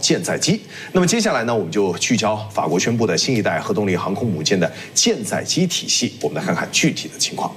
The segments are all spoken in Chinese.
舰载机。那么接下来呢，我们就聚焦法国宣布的新一代核动力航空母舰的舰载机体系，我们来看看具体的情况。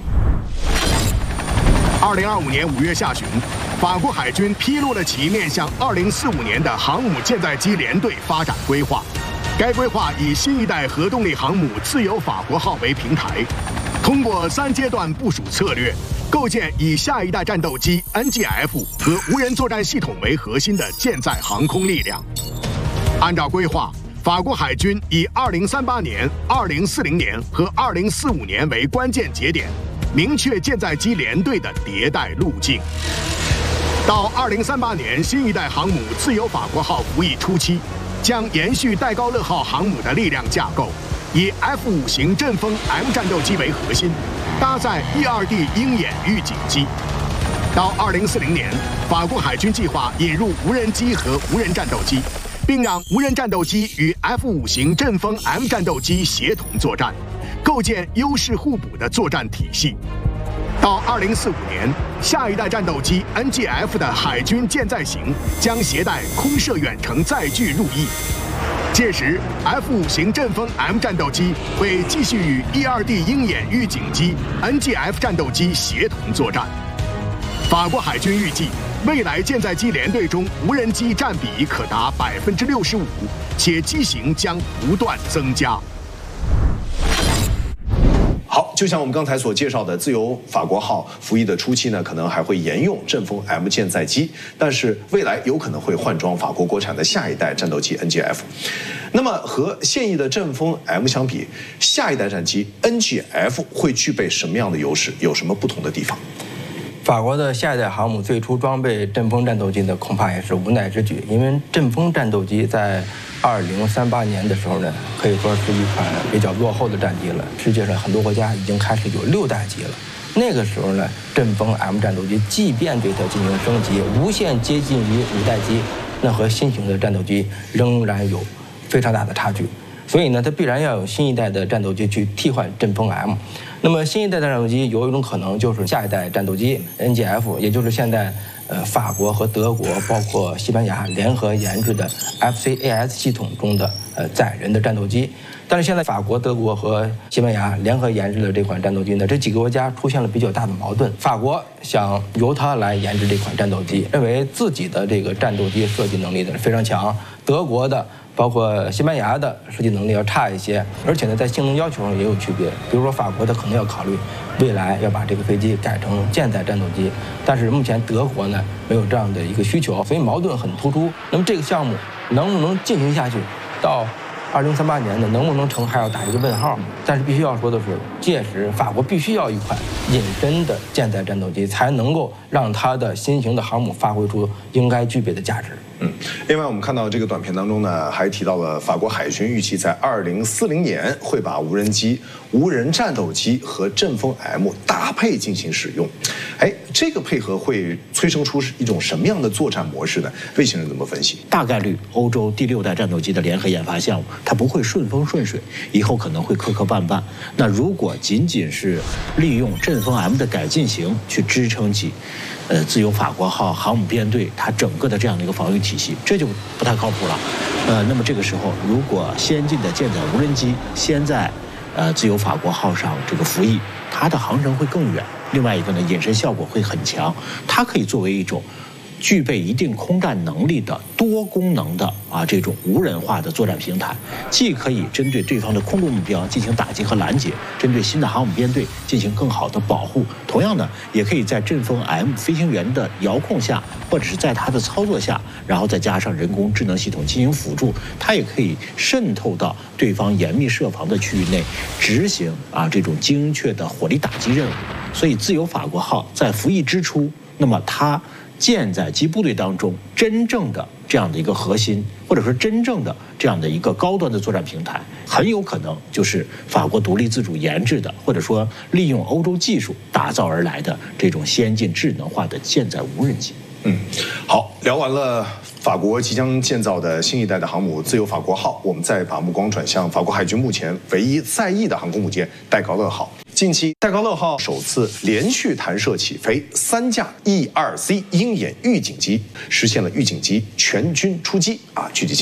2025年5月下旬，法国海军披露了其面向2045年的航母舰载机联队发展规划。该规划以新一代核动力航母自由法国号为平台，通过3阶段部署策略，构建以下一代战斗机 NGF 和无人作战系统为核心的舰载航空力量。按照规划，法国海军以2038年、2040年和2045年为关键节点，明确舰载机联队的迭代路径。到2038年，新一代航母自由法国号服役初期，将延续戴高乐号航母的力量架构，以 F5型阵风 M 战斗机为核心，搭载 E-2D 鹰眼预警机。到2040年，法国海军计划引入无人机和无人战斗机，并让无人战斗机与 F5型阵风 M 战斗机协同作战，构建优势互补的作战体系。到2045年，下一代战斗机 NGF 的海军舰载型将携带空射远程载具入役。届时 ，F5型阵风 M 战斗机会继续与 E-2D 鹰眼预警机、NGF 战斗机协同作战。法国海军预计，未来舰载机联队中无人机占比可达65%，且机型将不断增加。 好，就像我们刚才所介绍的，自由法国号服役的初期呢，可能还会沿用阵风 M 舰载机，但是未来有可能会换装法国国产的下一代战斗机 NGF。那么和现役的阵风 M 相比，下一代战机 NGF 会具备什么样的优势？有什么不同的地方？ 法国的下一代航母最初装备阵风战斗机呢，恐怕也是无奈之举，因为阵风战斗机在2038年的时候呢，可以说是一款比较落后的战机了。世界上很多国家已经开始有6代机了。那个时候呢，阵风 M 战斗机即便对它进行升级，无限接近于5代机，那和新型的战斗机仍然有非常大的差距。所以呢，它必然要有新一代的战斗机去替换阵风 M。那么新一代战斗机有一种可能就是下一代战斗机 NGF， 也就是现在法国和德国包括西班牙联合研制的 FCAS 系统中的载人的战斗机。但是现在法国、德国和西班牙联合研制的这款战斗机呢，这几个国家出现了比较大的矛盾。法国想由它来研制这款战斗机，认为自己的这个战斗机设计能力呢非常强，德国的包括西班牙的设计能力要差一些，而且呢，在性能要求上也有区别。比如说，法国它可能要考虑未来要把这个飞机改成舰载战斗机，但是目前德国呢没有这样的一个需求，所以矛盾很突出。那么这个项目能不能进行下去，到2038年呢能不能成还要打一个问号。但是必须要说的是，届时法国必须要一款隐身的舰载战斗机，才能够让它的新型的航母发挥出应该具备的价值。 另外我们看到这个短片当中呢，还提到了法国海军预期在2040年会把无人机、无人战斗机和阵风 M 搭配进行使用。这个配合会催生出一种什么样的作战模式呢？魏先生怎么分析？ 大概率欧洲第6代战斗机的联合研发项目，它不会顺风顺水，以后可能会磕磕绊绊。那如果仅仅是利用阵风 M 的改进型去支撑起自由法国号航母编队它整个的这样的一个防御体系，这就不太靠谱了。那么这个时候，如果先进的舰载无人机先在自由法国号上这个服役，它的航程会更远。另外一个呢，隐身效果会很强，它可以作为一种具备一定空战能力的多功能的这种无人化的作战平台，既可以针对对方的空中目标进行打击和拦截，针对新的航母编队进行更好的保护。同样呢，也可以在阵风 M 飞行员的遥控下，或者是在它的操作下，然后再加上人工智能系统进行辅助，它也可以渗透到对方严密设防的区域内，执行这种精确的火力打击任务。所以自由法国号在服役之初，那么它舰载机部队当中真正的这样的一个核心，或者说真正的这样的一个高端的作战平台，很有可能就是法国独立自主研制的，或者说利用欧洲技术打造而来的这种先进智能化的舰载无人机。 好，聊完了法国即将建造的新一代的航母自由法国号，我们再把目光转向法国海军目前唯一在役的航空母舰戴高乐号。近期，戴高乐号首次连续弹射起飞3架 E-2C 鹰眼预警机，实现了预警机全军出击具体